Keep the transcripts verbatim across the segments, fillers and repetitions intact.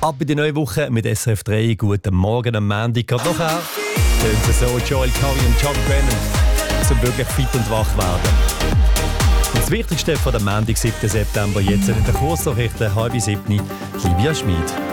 Ab in die neue Woche mit S R F drei. Guten Morgen am Montag. Gerade nachher tönt es so Joel Corry und John Brennan, zum wirklich fit und wach werden. Und das Wichtigste von dem Montag, siebten September, jetzt in der Kursnachrichten, halb sieben, Livia Schmid.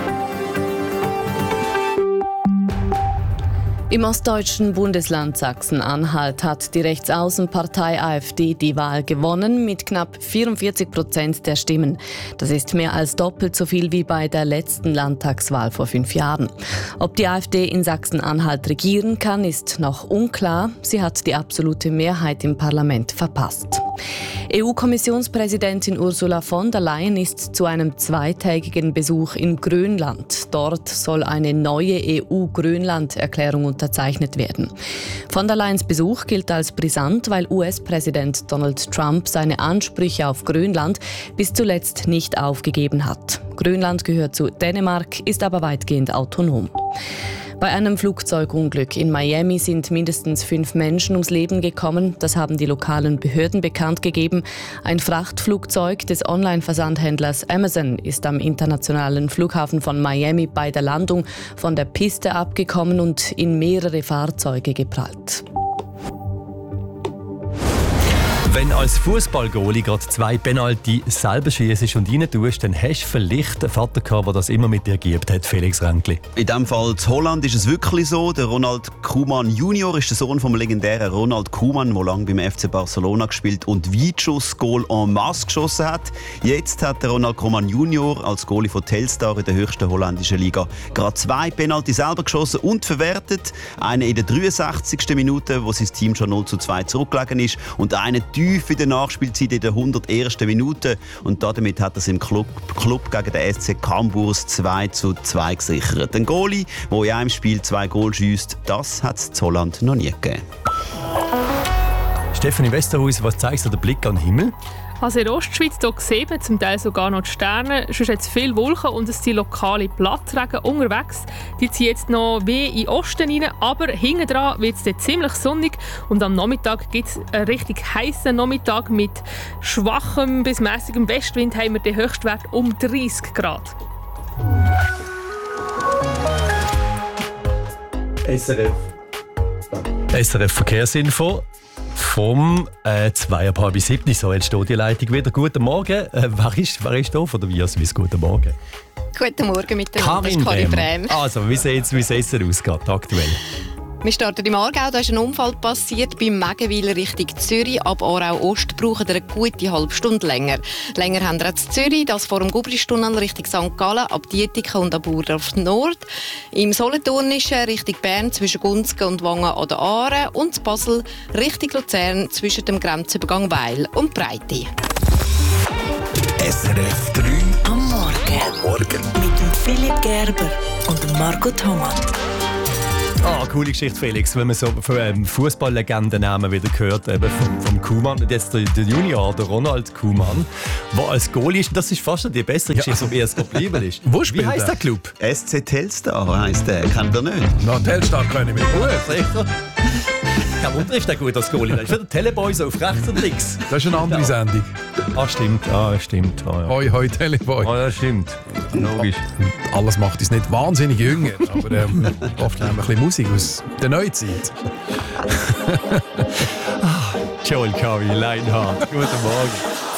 Im ostdeutschen Bundesland Sachsen-Anhalt hat die Rechtsaußenpartei AfD die Wahl gewonnen mit knapp vierundvierzig Prozent der Stimmen. Das ist mehr als doppelt so viel wie bei der letzten Landtagswahl vor fünf Jahren. Ob die AfD in Sachsen-Anhalt regieren kann, ist noch unklar. Sie hat die absolute Mehrheit im Parlament verpasst. E U-Kommissionspräsidentin Ursula von der Leyen ist zu einem zweitägigen Besuch in Grönland. Dort soll eine neue E U-Grönland-Erklärung unterzeichnet werden. Von der Leyens Besuch gilt als brisant, weil U S-Präsident Donald Trump seine Ansprüche auf Grönland bis zuletzt nicht aufgegeben hat. Grönland gehört zu Dänemark, ist aber weitgehend autonom. Bei einem Flugzeugunglück in Miami sind mindestens fünf Menschen ums Leben gekommen. Das haben die lokalen Behörden bekannt gegeben. Ein Frachtflugzeug des Online-Versandhändlers Amazon ist am internationalen Flughafen von Miami bei der Landung von der Piste abgekommen und in mehrere Fahrzeuge geprallt. Wenn als Fußballgoalie gerade zwei Penalty selber schießt und rein tust, dann hast du vielleicht einen Vater gehabt, der das immer mit dir geübt hat, Felix Ränkli. In diesem Fall in Holland ist es wirklich so. Der Ronald Koeman Junior ist der Sohn vom legendären Ronald Koeman, der lange beim F C Barcelona gespielt und Weitschuss-Goal en masse geschossen hat. Jetzt hat der Ronald Koeman Junior als Goalie von Telstar in der höchsten holländischen Liga gerade zwei Penalty selber geschossen und verwertet. Einen in der dreiundsechzigsten Minute, wo sein Team schon null zu zwei zurückgelegen ist, und einen tief in der Nachspielzeit in der hundertersten Minute. Und damit hat er es im Club, Club gegen den S C Cambuurs zwei zu zwei gesichert. Ein Goalie, der in einem Spiel zwei Goal schiesst, das hat es in Holland noch nie gegeben. Stefanie Westerhuis, was zeigst du den Blick an den Himmel? Also in der Ostschweiz hier sieht man zum Teil sogar noch die Sterne. Sonst hat es viele Wolken und es sind lokale Plattregen unterwegs. Die ziehen jetzt noch wie in den Osten rein, aber hinten dran wird es ziemlich sonnig. Und am Nachmittag gibt es einen richtig heißen Nachmittag mit schwachem bis mäßigem Westwind. Haben wir den Höchstwert um dreißig Grad. S R F. S R F Verkehrsinfo. Vom äh, zwei ab halb sieben, so jetzt steht die Leitung wieder. Guten Morgen. Äh, wer ist, wer ist da von der Viaswiss? Guten Morgen. Guten Morgen mit der Karin Karin Brem. Also, wie sieht es aus gerade aktuell? Wir starten im Aargau. Da ist ein Unfall passiert beim Megenwil Richtung Zürich. Ab Aarau Ost brauchen wir eine gute halbe Stunde länger. Länger haben wir in Zürich, das vor dem Gubristunnel Richtung Sankt Gallen, ab Dietiken und ab Burdorf Nord. Im Solothurnischen Richtung Bern zwischen Gunzgen und Wangen an der Aare. Und in Basel Richtung Luzern zwischen dem Grenzübergang Weil und Breite. S R F drei am Morgen. Am Morgen. Mit dem Philipp Gerber und dem Marco Thomas. Ah, coole Geschichte, Felix, wenn man so von ähm, Fußballlegendennamen wieder hört, eben vom, vom Koeman, und jetzt der, der Junior, der Ronald Koeman, der als Goalie ist. Das ist fast die bessere Geschichte, ja, so wie er es geblieben ist. Wo Wie heisst der Club? S C Telstar heisst der, kennt ihr nicht? Na, Telstar kann ich mich gut. Sicher. Kein Wunder, ist der gut als Goalie. Das ist wieder Teleboy so auf rechts und links. Das ist eine andere ja. Sendung. Ah, stimmt. Ah, stimmt. Ah, ja. Hoi, hoi, Teleboy. Ah, ja, stimmt. Logisch. Alles macht uns nicht wahnsinnig jünger, aber ähm, oft haben wir ein bisschen Musik aus der Neuzeit. Joel Corry, Lionheart. Guten Morgen.